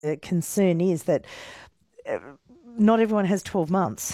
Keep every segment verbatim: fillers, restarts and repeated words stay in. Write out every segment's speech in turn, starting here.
uh, concern is that uh, not everyone has twelve months.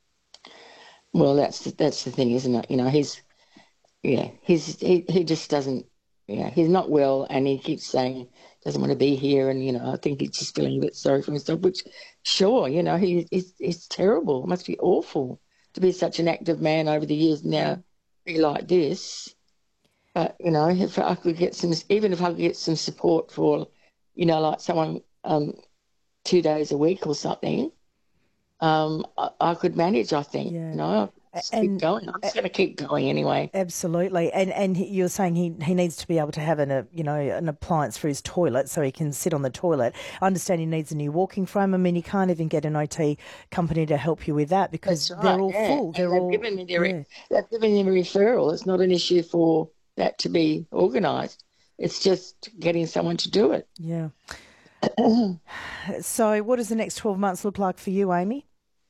Well, that's the, that's the thing, isn't it? You know, he's yeah, he's he he just doesn't. Yeah, he's not well, and he keeps saying he doesn't want to be here, and you know, I think he's just feeling a bit sorry for himself. Which, sure, you know, he he's, he's terrible. It must be awful to be such an active man over the years Mm. now, be like this. But you know, if I could get some, even if I could get some support for, you know, like someone um two days a week or something, um, I, I could manage. I think, you Yeah. know, I'll A- just keep And going. I'm just going to keep going anyway. Absolutely, and and he- you're saying he, he needs to be able to have an a you know an appliance for his toilet so he can sit on the toilet. I understand he needs a new walking frame. I mean, you can't even get an O T company to help you with that because That's they're right, all yeah. full. And They're they've all given me their yeah, they've given him a referral. It's not an issue for that to be organised. It's just getting someone to do it. yeah. I So, what does the next twelve months look like for you, Amy?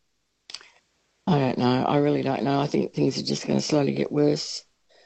don't know. I really don't know. I think things are just going to slowly get worse.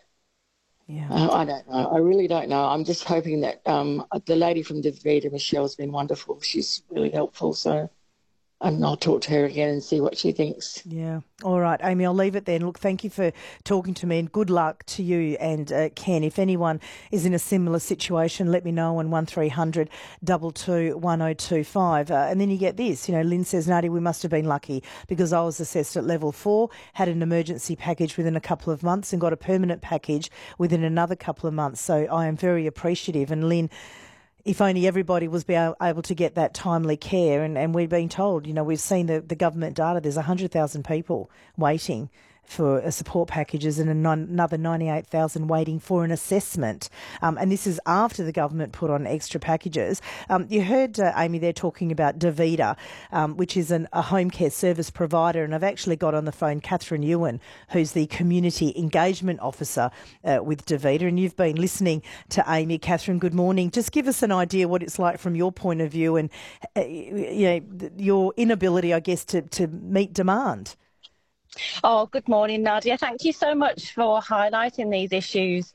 Yeah. Uh, I don't know. I really don't know. I'm just hoping that um, the lady from Davida, Michelle's been wonderful. She's really helpful. So, and I'll talk to her again and see what she thinks. Yeah. All right, Amy, I'll leave it there. Look, thank you for talking to me and good luck to you and uh, Ken. If anyone is in a similar situation, let me know on one three hundred two two one oh two five. Uh, and then you get this, you know, Lynn says, Nadia, we must have been lucky because I was assessed at level four, had an emergency package within a couple of months and got a permanent package within another couple of months. So I am very appreciative. And Lynn, if only everybody was be able to get that timely care. And, and we've been told, you know, we've seen the, the government data, there's one hundred thousand people waiting for a support packages and another ninety-eight thousand waiting for an assessment. Um, and this is after the government put on extra packages. Um, you heard uh, Amy there talking about Davida, um, which is an, a home care service provider. And I've actually got on the phone Catherine Ewan, who's the Community Engagement Officer uh, with Davida. And you've been listening to Amy. Catherine, good morning. Just give us an idea what it's like from your point of view and uh, you know, your inability, I guess, to, to meet demand. Oh, good morning, Nadia. Thank you so much for highlighting these issues.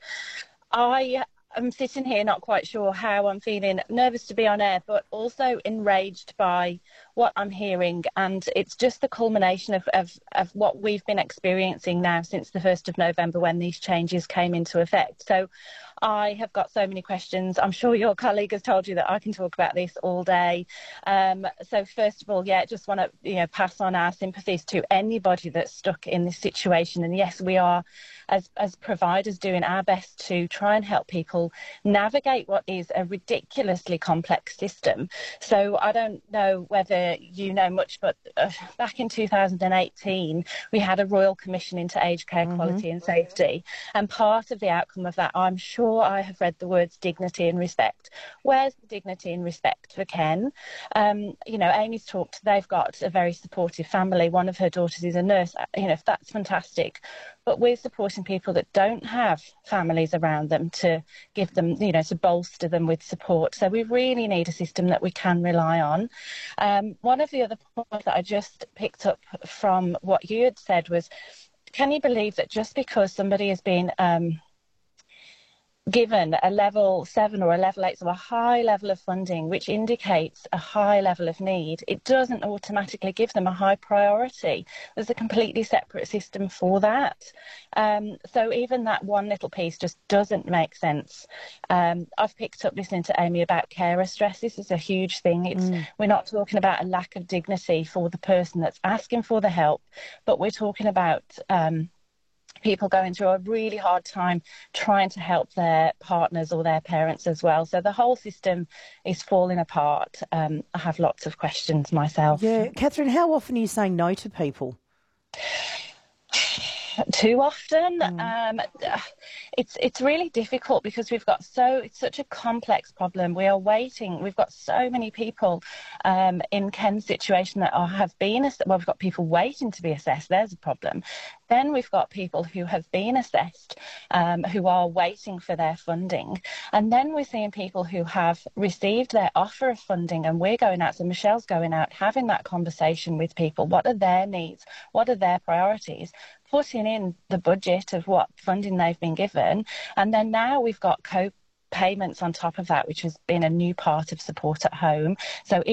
I am sitting here not quite sure how I'm feeling, nervous to be on air, but also enraged by what I'm hearing. And it's just the culmination of, of, of what we've been experiencing now since the first of November when these changes came into effect. So I have got so many questions. I'm sure your colleague has told you that I can talk about this all day. Um, so first of all, yeah, just want to you know pass on our sympathies to anybody that's stuck in this situation. And yes, we are, as as providers, doing our best to try and help people navigate what is a ridiculously complex system. So I don't know whether you know much, but uh, back in two thousand eighteen, we had a Royal Commission into Aged Care Mm-hmm. Quality and Safety. And part of the outcome of that, I'm sure I have read the words dignity and respect. Where's the dignity and respect for Ken? Um, you know, Amy's talked, they've got a very supportive family. One of her daughters is a nurse. You know, that's fantastic. But we're supporting people that don't have families around them to give them, you know, to bolster them with support. So we really need a system that we can rely on. Um, one of the other points that I just picked up from what you had said was, can you believe that just because somebody has been um, given a level seven or a level eight, so a high level of funding, which indicates a high level of need, it doesn't automatically give them a high priority. There's a completely separate system for that. Um, so even that one little piece just doesn't make sense. Um, I've picked up listening to Amy about carer stress. This is a huge thing. It's Mm. We're not talking about a lack of dignity for the person that's asking for the help, but we're talking about um, people going through a really hard time trying to help their partners or their parents as well. So the whole system is falling apart. Um, I have lots of questions myself. Yeah. Catherine, how often are you saying no to people? Too often. Mm. Um, it's it's really difficult because we've got so it's such a complex problem. We are waiting. We've got so many people um, in Ken's situation that are, have been well. We've got people waiting to be assessed. There's a problem. Then we've got people who have been assessed, um, who are waiting for their funding, and then we're seeing people who have received their offer of funding, and we're going out. So Michelle's going out, having that conversation with people. What are their needs? What are their priorities? Putting in the budget of what funding they've been given. And then now we've got co payments on top of that, which has been a new part of support at home. So